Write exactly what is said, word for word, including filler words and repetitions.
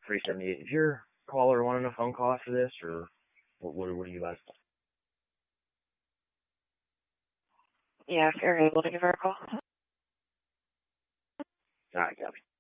three seventy-eight. Is your caller wanting a phone call after this, or what, what, what do you guys? Yeah, if you're able to give her a call. All right, Gabby.